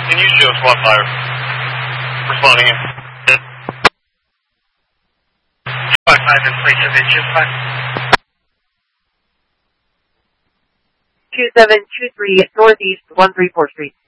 Can you show SWAT 5 responding in? 5 in place of it, 2723 Northeast 134th Street.